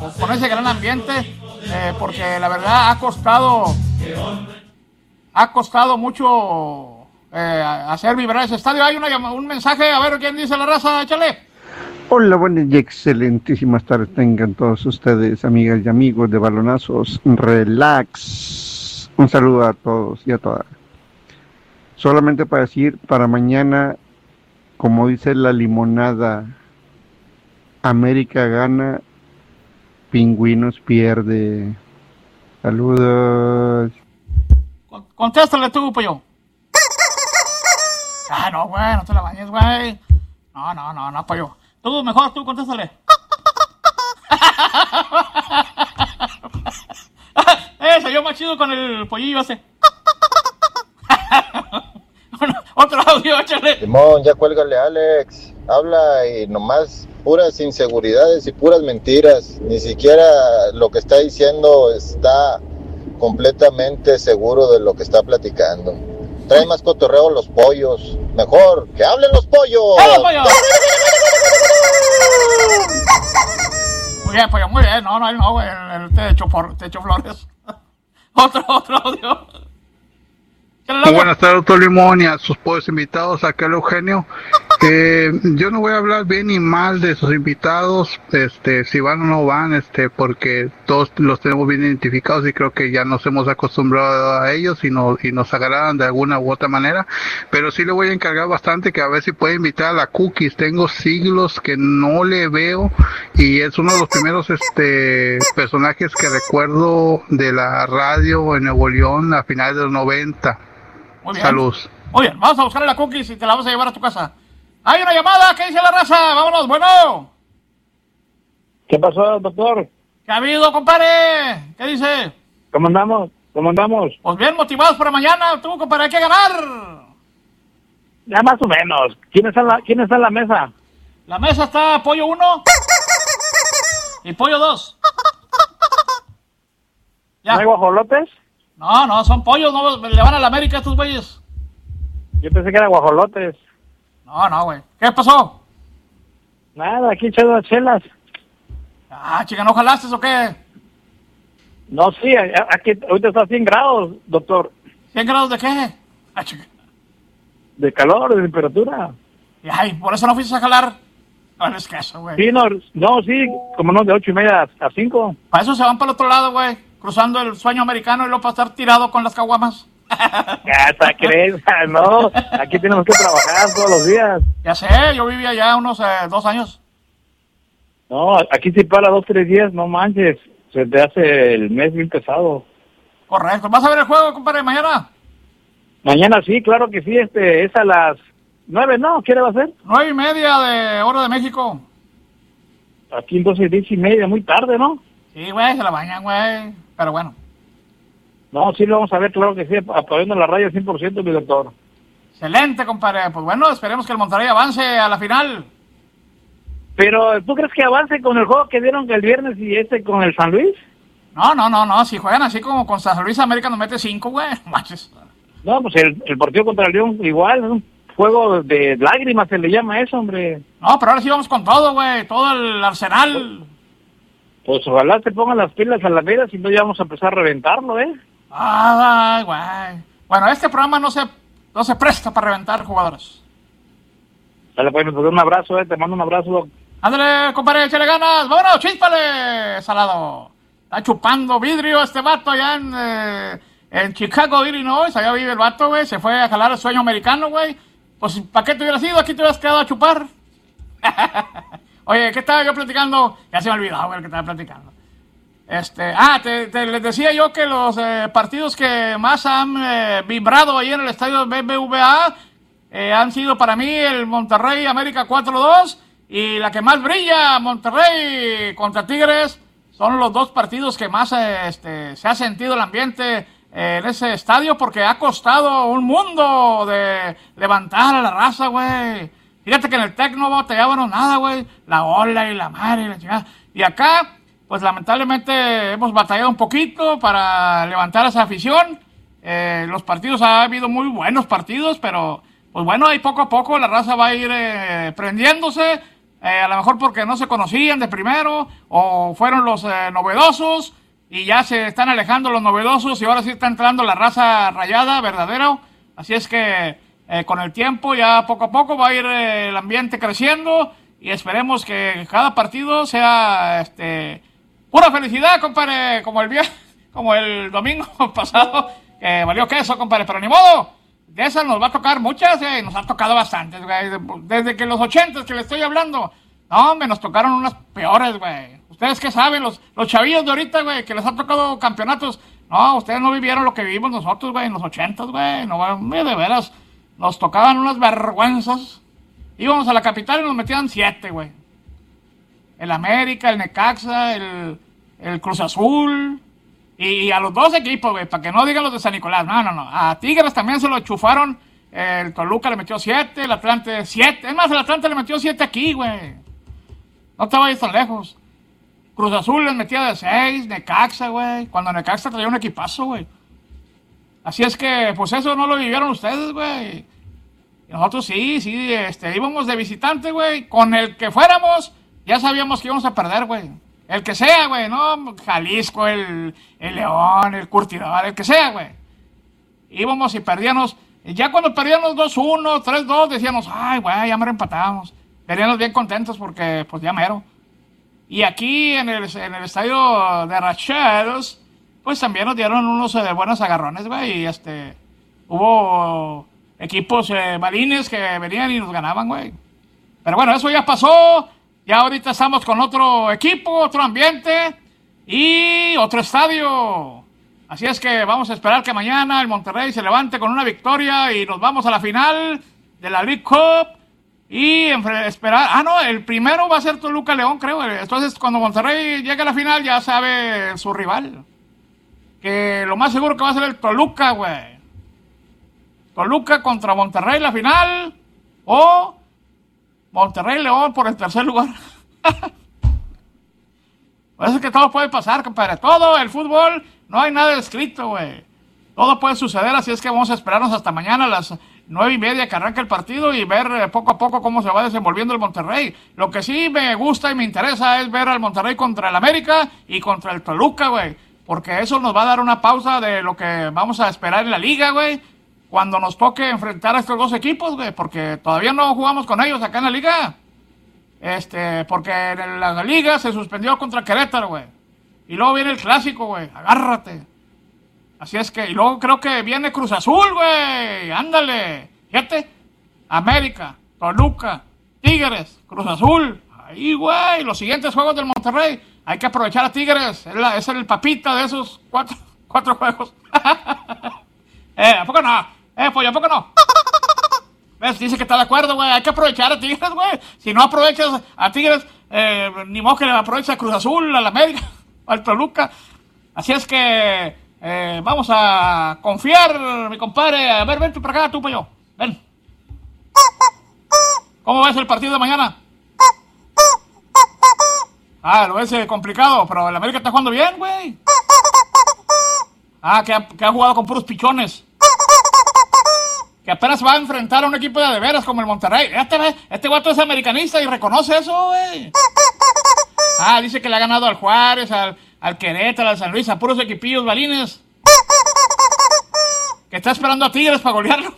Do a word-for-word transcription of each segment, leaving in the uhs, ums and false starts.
con, con ese gran ambiente, eh, porque la verdad ha costado, ha costado mucho eh, hacer vibrar ese estadio. Hay una, un mensaje, a ver quién dice la raza, échale. Hola, buenas y excelentísimas tardes tengan todos ustedes, amigas y amigos de Balonazos Relax. Un saludo a todos y a todas. Solamente para decir, para mañana, como dice la limonada, América gana, Pingüinos pierde. Saludos. Contéstale tú, pollo. Ah, no, güey, no te la bañes, güey. No, no, no, no, pollo. Tú, mejor, tú, contéstale. eh, salió más chido con el pollillo ese. Bueno, otro audio, échale. Simón, ya cuélgale, Alex. Habla y nomás puras inseguridades y puras mentiras. Ni siquiera lo que está diciendo está completamente seguro de lo que está platicando. Trae más cotorreo los pollos. Mejor, que hablen los pollos. ¡Eh, pollo! Muy bien, pollo, muy bien. No, no, no, güey. El, el techo, por, techo flores. otro, otro audio. Muy buenas tardes, doctor Limón, y a sus pobres invitados, acá el Eugenio. Eh, yo no voy a hablar bien ni mal de sus invitados, este, si van o no van, este, porque todos los tenemos bien identificados y creo que ya nos hemos acostumbrado a ellos y, no, y nos agradan de alguna u otra manera, pero sí le voy a encargar bastante que a ver si puede invitar a la Cookies. Tengo siglos que no le veo y es uno de los primeros este personajes que recuerdo de la radio en Nuevo León a finales de los noventa. Muy bien. Salud. Muy bien, vamos a buscar la Cookies y te la vamos a llevar a tu casa. Hay una llamada, ¿qué dice la raza? Vámonos, bueno. ¿Qué pasó, doctor? ¿Qué ha habido, compadre? ¿Qué dice? ¿Cómo andamos? ¿Cómo andamos? Pues bien motivados para mañana, tú, compadre, hay que ganar. Ya más o menos. ¿Quién está en la, quién está en la mesa? La mesa está pollo uno y pollo dos. ¿No hay guajolotes? No, no, son pollos, no le van a la América estos güeyes. Yo pensé que eran guajolotes. No, no, güey. ¿Qué pasó? Nada, aquí echando las chelas. Ah, chica, ¿no jalaste o qué? No, sí, aquí ahorita está a cien grados, doctor. ¿cien grados de qué? Ah, chica. De calor, de temperatura. Y ay, ¿por eso no fuiste a jalar? No, es que eso, güey. Sí, no, no, sí, como no, de ocho y media a cinco. Para eso se van para el otro lado, güey. Cruzando el sueño americano y luego para estar tirado con las caguamas. Ya está, crees, no, aquí tenemos que trabajar todos los días. Ya sé, yo vivía allá unos eh, dos años. No, aquí si para dos, tres días, no manches, se te hace el mes bien pesado. Correcto, ¿vas a ver el juego, compadre, mañana? Mañana sí, claro que sí, este, es a las nueve, ¿no? ¿Qué hora va a ser? Nueve y media de hora de México. Aquí entonces diez y media, muy tarde, ¿no? Sí, güey, se la bañan, güey, pero bueno. No, sí lo vamos a ver, claro que sí, apoyando la radio cien por ciento, mi doctor. Excelente, compadre. Pues bueno, esperemos que el Monterrey avance a la final. Pero, ¿tú crees que avance con el juego que dieron el viernes y este con el San Luis? No, no, no, no. Si juegan así como con San Luis, América nos mete cinco, güey. Manches. No, pues el, el partido contra el León igual, es un juego de lágrimas, se le llama eso, hombre. No, pero ahora sí vamos con todo, güey. Todo el arsenal. Pues ojalá te pongan las pilas a la vida, si no ya vamos a empezar a reventarlo, ¿eh? Ay, güey. Bueno, este programa no se, no se presta para reventar jugadores. Dale, pues, un abrazo, eh. Te mando un abrazo. Ándale, compadre, échale ganas. Vámonos, chíspale, salado. Está chupando vidrio este vato allá en, eh, en Chicago, Illinois. Allá vive el vato, güey. Se fue a jalar el sueño americano, güey. Pues, ¿para qué te hubieras ido? Aquí te hubieras quedado a chupar. Oye, ¿qué estaba yo platicando? Ya se me olvidó, güey, lo que estaba platicando. Este, ah, te, te, les decía yo que los eh, partidos que más han eh, vibrado ahí en el estadio B B V A eh, han sido para mí el Monterrey América cuatro dos y la que más brilla, Monterrey contra Tigres, son los dos partidos que más eh, este, se ha sentido el ambiente eh, en ese estadio porque ha costado un mundo de levantar a la raza, güey. Fíjate que en el Tec no batallábamos nada, güey. La ola y la madre y la chingada. Y acá, pues lamentablemente hemos batallado un poquito para levantar esa afición. Eh, los partidos, ha habido muy buenos partidos, pero pues bueno, ahí poco a poco la raza va a ir eh, prendiéndose. eh, a lo mejor porque no se conocían de primero, o fueron los eh, novedosos, y ya se están alejando los novedosos, y ahora sí está entrando la raza rayada, verdadero. Así es que eh, con el tiempo, ya poco a poco va a ir eh, el ambiente creciendo, y esperemos que cada partido sea este pura felicidad, compadre, como el viernes, como el domingo pasado, que valió queso, compadre, pero ni modo, de esas nos va a tocar muchas, eh, nos han tocado bastantes, güey, desde que los ochentas que le estoy hablando, no, hombre, nos tocaron unas peores, güey. Ustedes qué saben, los, los chavillos de ahorita, güey, que les han tocado campeonatos, no, ustedes no vivieron lo que vivimos nosotros, güey, en los ochentas, güey, no, güey, de veras, nos tocaban unas vergüenzas. Íbamos a la capital y nos metían siete, güey. El América, el Necaxa, el, el Cruz Azul. Y, y a los dos equipos, güey, para que no digan los de San Nicolás. No, no, no. A Tigres también se lo chufaron. El Toluca le metió siete, el Atlante siete. Es más, el Atlante le metió siete aquí, güey. No te vayas tan lejos. Cruz Azul les metía de seis, Necaxa, güey. Cuando Necaxa traía un equipazo, güey. Así es que, pues eso no lo vivieron ustedes, güey. Y nosotros sí, sí, este, íbamos de visitante, güey. Con el que fuéramos, ya sabíamos que íbamos a perder, güey. El que sea, güey, ¿no? Jalisco, el, el León, el Curtidor, el que sea, güey. Íbamos y perdíamos. Y ya cuando perdíamos dos uno, tres dos, decíamos, ay, güey, ya mero empatábamos. Veníamos bien contentos porque, pues, ya mero. Y aquí en el, en el estadio de Racheros, pues también nos dieron unos eh, buenos agarrones, güey. Y este, hubo equipos eh, marines que venían y nos ganaban, güey. Pero bueno, eso ya pasó. Ya ahorita estamos con otro equipo, otro ambiente y otro estadio. Así es que vamos a esperar que mañana el Monterrey se levante con una victoria y nos vamos a la final de la League Cup. Y esperar... Ah, no, el primero va a ser Toluca León, creo. Entonces, cuando Monterrey llegue a la final, ya sabe su rival. Que lo más seguro que va a ser el Toluca, güey. Toluca contra Monterrey la final. O Monterrey León por el tercer lugar. Por eso es que todo puede pasar, compadre. Todo, el fútbol, no hay nada escrito, güey. Todo puede suceder, así es que vamos a esperarnos hasta mañana a las nueve y media que arranque el partido y ver eh, poco a poco cómo se va desenvolviendo el Monterrey. Lo que sí me gusta y me interesa es ver al Monterrey contra el América y contra el Toluca, güey. Porque eso nos va a dar una pausa de lo que vamos a esperar en la liga, güey. Cuando nos toque enfrentar a estos dos equipos, güey. Porque todavía no jugamos con ellos acá en la liga. Este, porque en la liga se suspendió contra Querétaro, güey. Y luego viene el clásico, güey. Agárrate. Así es que, y luego creo que viene Cruz Azul, güey. Ándale. Fíjate. América, Toluca, Tigres, Cruz Azul. Ahí, güey. Los siguientes juegos del Monterrey. Hay que aprovechar a Tigres. Es, la, es el papita de esos cuatro, cuatro juegos. eh, ¿a poco no? Eh, pues, ¿a poco no? ¿Ves? Dice que está de acuerdo, güey. Hay que aprovechar a Tigres, güey. Si no aprovechas a Tigres, eh, ni modo que le aproveches a Cruz Azul, a la América, al Toluca. Así es que... Eh, vamos a confiar, mi compadre. A ver, ven tú para acá, tú para yo. Ven. ¿Cómo ves el partido de mañana? Ah, lo ves complicado, pero el América está jugando bien, güey. Ah, que ha, que ha jugado con puros pichones. Que apenas va a enfrentar a un equipo de de veras como el Monterrey. Este, este guato es americanista y reconoce eso, güey. Ah, dice que le ha ganado al Juárez, al... al Querétaro, al San Luis, a puros equipillos balines. Que está esperando a Tigres para golearlo.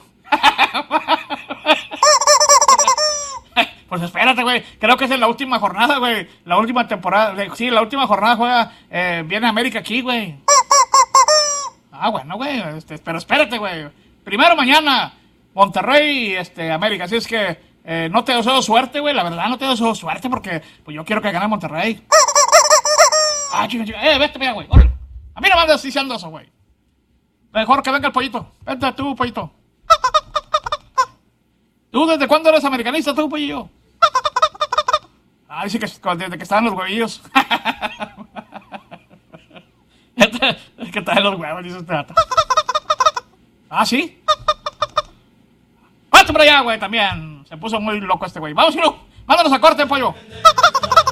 Pues espérate, güey. Creo que es en la última jornada, güey. La última temporada. Sí, la última jornada juega. Eh, viene América aquí, güey. Ah, bueno, güey. Este, pero espérate, güey. Primero mañana, Monterrey, este, América. Así es que eh, no te deseo suerte, güey. La verdad, no te deseo suerte porque pues yo quiero que gane Monterrey. Ah, chica, chica. Eh, vete, mira, güey. Órale. A mí no me andas diciendo eso, güey. Mejor que venga el pollito. Vente tú, pollito. ¿Tú desde cuándo eres americanista, tú, pollillo? Ah, dice que desde que estaban los huevillos. Es que trae los huevos, dice este dato. Ah, ¿sí? Vete para allá, güey, también. Se puso muy loco este güey. Vamos, Gilo. Mándanos a corte, pollo.